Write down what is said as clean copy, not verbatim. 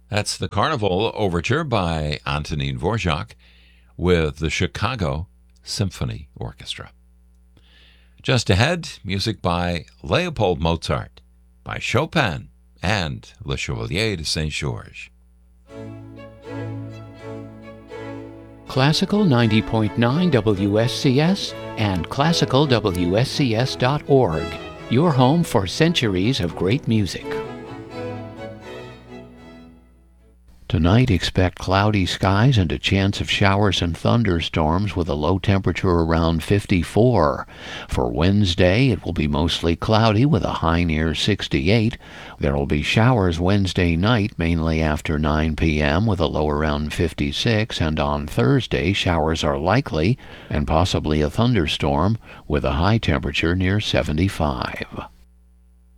That's the Carnival Overture by Antonin Dvorak with the Chicago Symphony Orchestra. Just ahead, music by Leopold Mozart, by Chopin, and Le Chevalier de Saint-Georges. Classical 90.9 WSCS and classicalwscs.org, your home for centuries of great music. Tonight, expect cloudy skies and a chance of showers and thunderstorms with a low temperature around 54. For Wednesday, it will be mostly cloudy with a high near 68. There will be showers Wednesday night, mainly after 9 p.m. with a low around 56. And on Thursday, showers are likely and possibly a thunderstorm with a high temperature near 75.